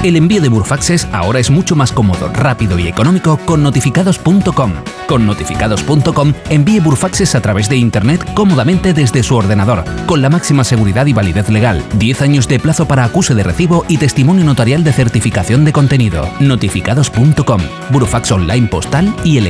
El envío de burofaxes ahora es mucho más cómodo, rápido y económico con notificados.com. Con notificados.com envíe burofaxes a través de Internet cómodamente desde su ordenador, con la máxima seguridad y validez legal, 10 años de plazo para acuse de recibo y testimonio notarial de certificación de contenido. Notificados.com, burofax online postal y electrónico.